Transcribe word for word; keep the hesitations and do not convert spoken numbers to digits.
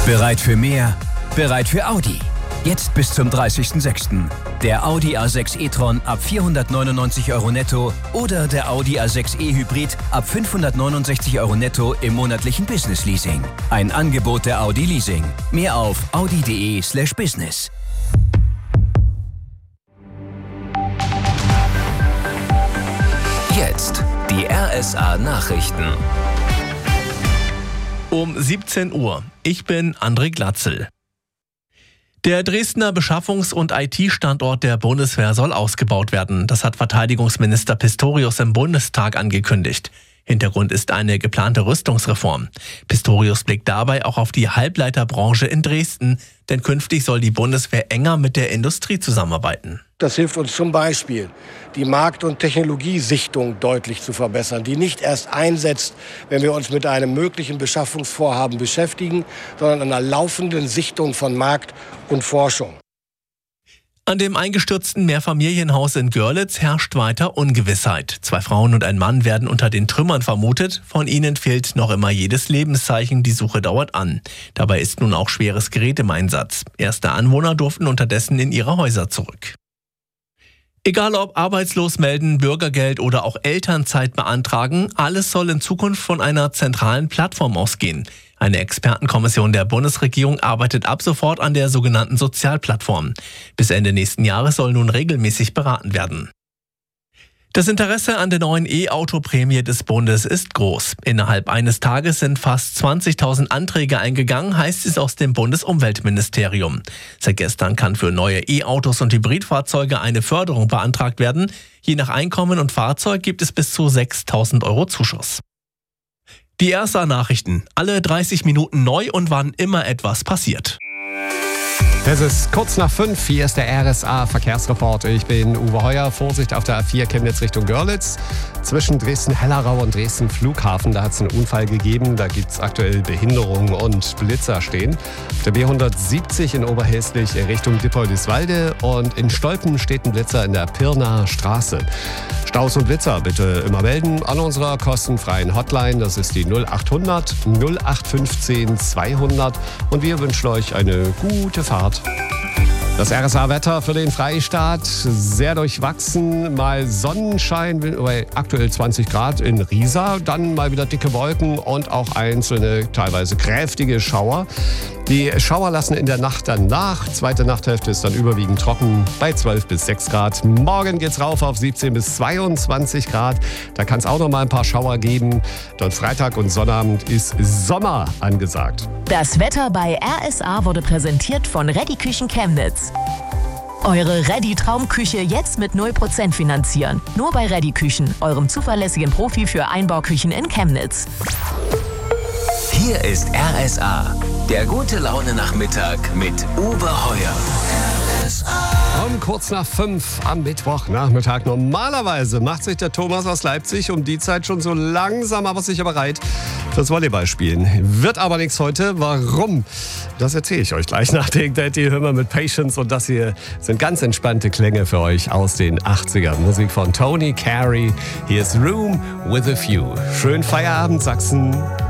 Bereit für mehr? Bereit für Audi. Jetzt bis zum dreißigsten sechsten Der Audi A sechs e-tron ab vierhundertneunundneunzig Euro netto oder der Audi A sechs e Hybrid ab fünfhundertneunundsechzig Euro netto im monatlichen Business Leasing. Ein Angebot der Audi Leasing. Mehr auf audi.de slash business. Jetzt die R S A Nachrichten. Um siebzehn Uhr. Ich bin André Glatzel. Der Dresdner Beschaffungs- und I T-Standort der Bundeswehr soll ausgebaut werden. Das hat Verteidigungsminister Pistorius im Bundestag angekündigt. Hintergrund ist eine geplante Rüstungsreform. Pistorius blickt dabei auch auf die Halbleiterbranche in Dresden, denn künftig soll die Bundeswehr enger mit der Industrie zusammenarbeiten. Das hilft uns zum Beispiel, die Markt- und Technologiesichtung deutlich zu verbessern, die nicht erst einsetzt, wenn wir uns mit einem möglichen Beschaffungsvorhaben beschäftigen, sondern einer laufenden Sichtung von Markt und Forschung. An dem eingestürzten Mehrfamilienhaus in Görlitz herrscht weiter Ungewissheit. Zwei Frauen und ein Mann werden unter den Trümmern vermutet. Von ihnen fehlt noch immer jedes Lebenszeichen. Die Suche dauert an. Dabei ist nun auch schweres Gerät im Einsatz. Erste Anwohner durften unterdessen in ihre Häuser zurück. Egal ob arbeitslos melden, Bürgergeld oder auch Elternzeit beantragen, alles soll in Zukunft von einer zentralen Plattform ausgehen. Eine Expertenkommission der Bundesregierung arbeitet ab sofort an der sogenannten Sozialplattform. Bis Ende nächsten Jahres soll nun regelmäßig beraten werden. Das Interesse an der neuen E-Auto-Prämie des Bundes ist groß. Innerhalb eines Tages sind fast zwanzigtausend Anträge eingegangen, heißt es aus dem Bundesumweltministerium. Seit gestern kann für neue E-Autos und Hybridfahrzeuge eine Förderung beantragt werden. Je nach Einkommen und Fahrzeug gibt es bis zu sechstausend Euro Zuschuss. Die R S A-Nachrichten. Alle dreißig Minuten neu und wann immer etwas passiert. Es ist kurz nach fünf, hier ist der R S A-Verkehrsreport. Ich bin Uwe Heuer. Vorsicht auf der A vier Chemnitz Richtung Görlitz. Zwischen Dresden-Hellerau und Dresden-Flughafen, da hat es einen Unfall gegeben. Da gibt es aktuell Behinderungen und Blitzer stehen. Auf der B hundertsiebzig in Oberhäslich Richtung Dippoldiswalde und in Stolpen steht ein Blitzer in der Pirnaer Straße. Staus und Blitzer bitte immer melden an unserer kostenfreien Hotline. Das ist die null achthundert null acht fünfzehn zweihundert und wir wünschen euch eine gute Fahrt. Das R S A-Wetter für den Freistaat, sehr durchwachsen, mal Sonnenschein, bei aktuell zwanzig Grad in Riesa, dann mal wieder dicke Wolken und auch einzelne, teilweise kräftige Schauer. Die Schauer lassen in der Nacht dann nach, zweite Nachthälfte ist dann überwiegend trocken bei zwölf bis sechs Grad. Morgen geht's rauf auf siebzehn bis zweiundzwanzig Grad, da kann es auch noch mal ein paar Schauer geben. Dann Freitag und Sonnabend ist Sommer angesagt. Das Wetter bei R S A wurde präsentiert von Reddy Küchen Chemnitz. Eure Reddy-Traumküche jetzt mit null Prozent finanzieren. Nur bei Reddy Küchen, eurem zuverlässigen Profi für Einbauküchen in Chemnitz. Hier ist R S A, der gute Laune-Nachmittag mit Uwe Heuer. R S A. Um kurz nach fünf am Mittwochnachmittag. Normalerweise macht sich der Thomas aus Leipzig um die Zeit schon so langsam, aber sicher bereit fürs Volleyballspielen. Wird aber nichts heute. Warum? Das erzähle ich euch gleich nach den Daddy Hymner mit Patience. Und das hier sind ganz entspannte Klänge für euch aus den achtzigern. Musik von Tony Carey. Hier ist Room with a View. Schönen Feierabend, Sachsen.